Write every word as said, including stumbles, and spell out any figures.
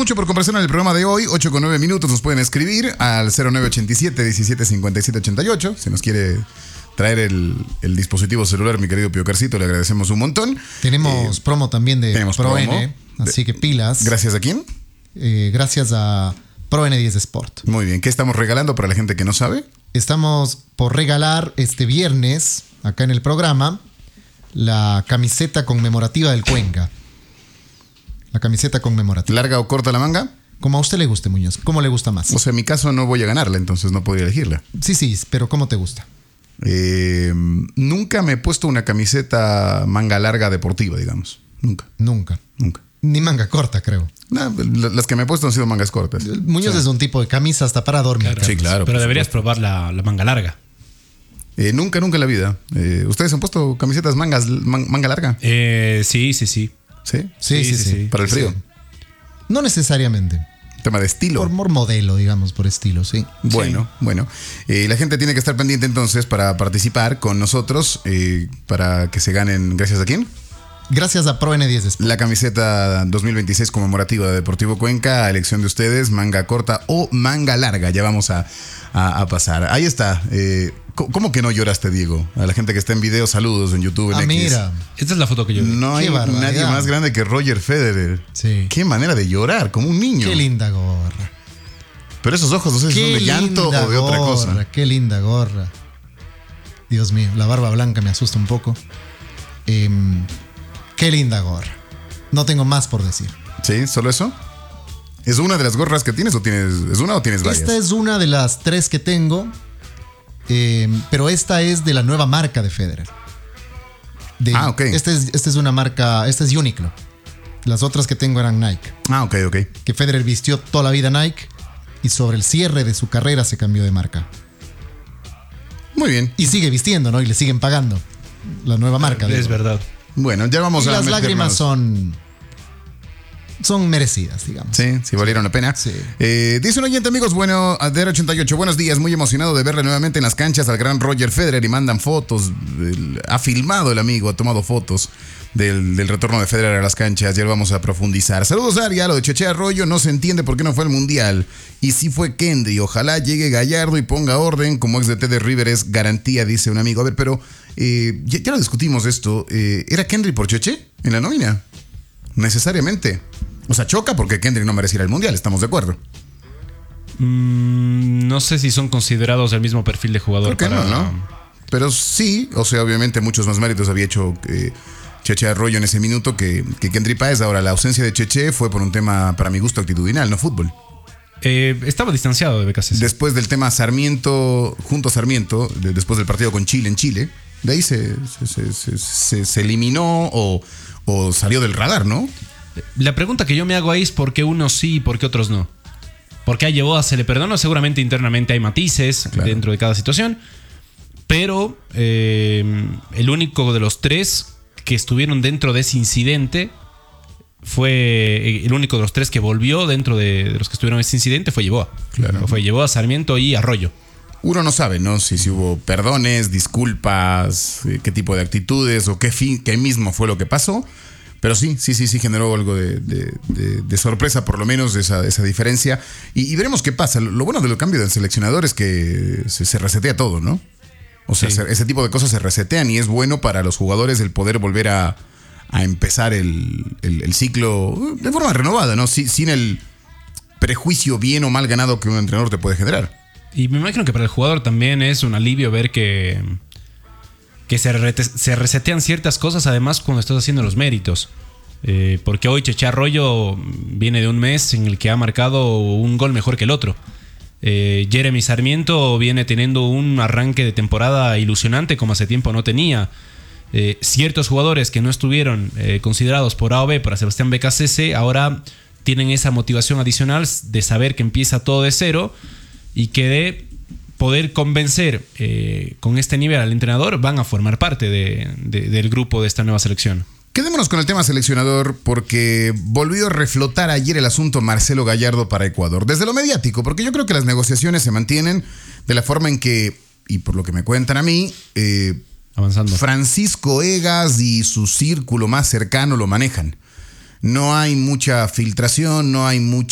mucho por conversar en el programa de hoy. ocho con nueve minutos. Nos pueden escribir al cero nueve ocho siete, diecisiete cincuenta y siete ochenta y ocho. Si nos quiere traer el, el dispositivo celular, mi querido Piocarcito, le agradecemos un montón. Tenemos eh, promo también de ProN, así que pilas. ¿Gracias a quién? Eh, gracias a ProN diez Sport. Muy bien. ¿Qué estamos regalando para la gente que no sabe? Estamos por regalar este viernes, acá en el programa, la camiseta conmemorativa del Cuenca. La camiseta conmemorativa. ¿Larga o corta la manga? Como a usted le guste, Muñoz. ¿Cómo le gusta más? O sea, en mi caso no voy a ganarla, entonces no podría elegirla. Sí, sí, pero ¿cómo te gusta? Eh, nunca me he puesto una camiseta manga larga deportiva, digamos. Nunca. Nunca. Nunca. Ni manga corta, creo. No, las que me he puesto han sido mangas cortas. Muñoz sí. Es un tipo de camisa hasta para dormir. Claro. Sí, claro. Pero deberías supuesto. probar la, la manga larga. Eh, nunca, nunca en la vida. Eh, ¿Ustedes han puesto camisetas mangas, man, manga larga? Eh, sí, sí, sí. ¿Sí? Sí, sí, sí. sí, sí. ¿Para el frío? Sí. No necesariamente. Tema de estilo. Por, por modelo, digamos, por estilo, sí. Bueno, sí. bueno. Eh, la gente tiene que estar pendiente entonces para participar con nosotros, eh, para que se ganen, ¿gracias a quién? Gracias a ProN diez Sport. La camiseta dos mil veintiséis conmemorativa de Deportivo Cuenca, a elección de ustedes, manga corta o manga larga. Ya vamos a, a, a pasar. Ahí está. Eh, ¿Cómo que no lloraste, Diego? A la gente que está en video, saludos en YouTube, en ah, X. Mira. Esta es la foto que yo vi. No hay nadie más grande que Roger Federer. Sí. Qué manera de llorar, como un niño. Qué linda gorra. Pero esos ojos no sé si son de llanto o de otra cosa. Gorra, qué linda gorra. Dios mío, la barba blanca me asusta un poco. Eh, qué linda gorra. No tengo más por decir. ¿Sí? ¿Solo eso? ¿Es una de las gorras que tienes o tienes... ¿Es una o tienes varias? Esta es una de las tres que tengo. Eh, pero esta es de la nueva marca de Federer. De, ah, ok. Esta es, esta es una marca, esta es Uniqlo. Las otras que tengo eran Nike. Ah, ok, ok. Que Federer vistió toda la vida Nike y sobre el cierre de su carrera se cambió de marca. Muy bien. Y sigue vistiendo, ¿no? Y le siguen pagando la nueva marca. Es verdad. Bueno, ya vamos y a las meternos. lágrimas son... Son merecidas, digamos. Sí, sí valieron la pena. Sí. Eh, dice un oyente, amigos, bueno, Ader ochenta y ocho, buenos días, muy emocionado de verle nuevamente en las canchas al gran Roger Federer y mandan fotos. El, ha filmado el amigo, ha tomado fotos del, del retorno de Federer a las canchas. Ya lo vamos a profundizar. Saludos, Aria, lo de Cheche Arroyo no se entiende por qué no fue al Mundial. Y sí fue Kendry, ojalá llegue Gallardo y ponga orden. Como ex D T de River es garantía, dice un amigo. A ver, pero eh, ya, ya lo discutimos esto. Eh, ¿Era Kendry por Cheche en la nómina? Necesariamente. O sea, choca porque Kendrick no mereciera el Mundial, ¿estamos de acuerdo? Mm, no sé si son considerados el mismo perfil de jugador. Creo que para... no, ¿no? Pero sí, o sea, obviamente muchos más méritos había hecho eh, Cheche Arroyo en ese minuto que, que Kendry Páez. Ahora, la ausencia de Cheche fue por un tema, para mi gusto, actitudinal, no fútbol. Eh, estaba distanciado de B K C C. Después del tema Sarmiento, junto a Sarmiento, de, después del partido con Chile en Chile, de ahí se, se, se, se, se, se eliminó o, o salió del radar, ¿no? La pregunta que yo me hago ahí es por qué unos sí y por qué otros no. Porque a Yeboah se le perdonó, seguramente internamente hay matices claro. dentro de cada situación, pero eh, el único de los tres que estuvieron dentro de ese incidente fue el único de los tres que volvió dentro de, de los que estuvieron en ese incidente fue Yeboah. Claro. Fue Yeboah, Sarmiento y Arroyo. Uno no sabe, ¿no? Si, si hubo perdones, disculpas, qué tipo de actitudes o qué, fin, qué mismo fue lo que pasó. Pero sí, sí, sí, sí generó algo de, de, de, de sorpresa, por lo menos, esa, esa diferencia. Y, y veremos qué pasa. Lo bueno del cambio del seleccionador es que se, se resetea todo, ¿no? O sea, sí. se, ese tipo de cosas se resetean y es bueno para los jugadores el poder volver a, a empezar el, el, el ciclo de forma renovada, ¿no? Sí, sin el prejuicio bien o mal ganado que un entrenador te puede generar. Y me imagino que para el jugador también es un alivio ver que... que se, re- se resetean ciertas cosas, además cuando estás haciendo los méritos. Eh, porque hoy Cheche Arroyo viene de un mes en el que ha marcado un gol mejor que el otro. Eh, Jeremy Sarmiento viene teniendo un arranque de temporada ilusionante como hace tiempo no tenía. Eh, ciertos jugadores que no estuvieron eh, considerados por A o B para Sebastián B K C C ahora tienen esa motivación adicional de saber que empieza todo de cero y que de poder convencer eh, con este nivel al entrenador, van a formar parte de, de, del grupo de esta nueva selección. Quedémonos con el tema seleccionador porque volvió a reflotar ayer el asunto Marcelo Gallardo para Ecuador. Desde lo mediático, porque yo creo que las negociaciones se mantienen de la forma en que, y por lo que me cuentan a mí, eh, avanzando. Francisco Egas y su círculo más cercano lo manejan. No hay mucha filtración, no hay mucha